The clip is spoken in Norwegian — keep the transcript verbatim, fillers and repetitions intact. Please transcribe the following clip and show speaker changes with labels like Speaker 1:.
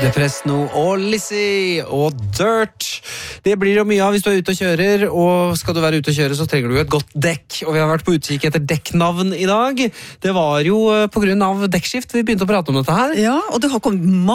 Speaker 1: Depresno og Lizzie og Dirt. Det blir jo mye av hvis du er ute og kjører, og skal du være ute og kjøre så trenger du et godt dekk. Og vi har vært på utkikk etter dekknavn i dag. Det var jo på grunn av dekkskift vi begynte å prate om dette her.
Speaker 2: Ja, og det har kommet